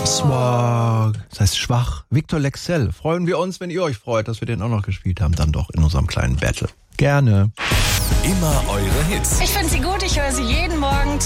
Swag. Das heißt schwach. Victor Lexell. Freuen wir uns, wenn ihr euch freut, dass wir den auch noch gespielt haben, dann doch in unserem kleinen Battle. Gerne. Immer eure Hits. Ich finde sie gut, ich höre sie jeden Morgen